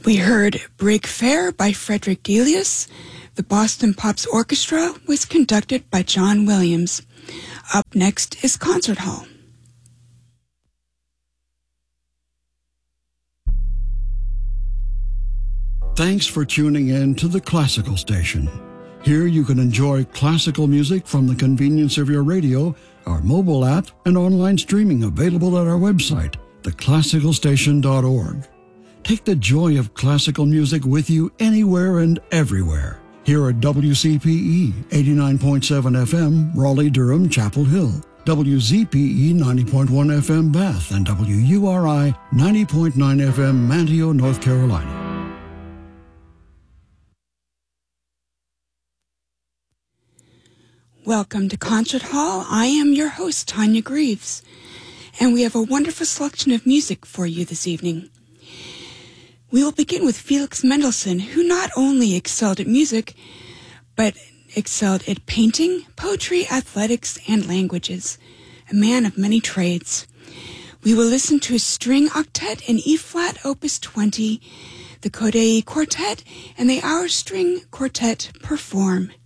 We heard Break Fair by Frederick Delius. The Boston Pops Orchestra was conducted by John Williams. Up next is Concert Hall. Thanks for tuning in to the Classical Station. Here you can enjoy classical music from the convenience of your radio, our mobile app, and online streaming available at our website, theclassicalstation.org. Take the joy of classical music with you anywhere and everywhere. Here at WCPE 89.7 FM, Raleigh-Durham, Chapel Hill, WZPE 90.1 FM, Bath, and WURI 90.9 FM, Manteo, North Carolina. Welcome to Concert Hall. I am your host, Tanya Greaves, and we have a wonderful selection of music for you this evening. We will begin with Felix Mendelssohn, who not only excelled at music, but excelled at painting, poetry, athletics, and languages, a man of many trades. We will listen to his string octet in E-flat, Opus 20, the Kodai Quartet, and the Hour String Quartet perform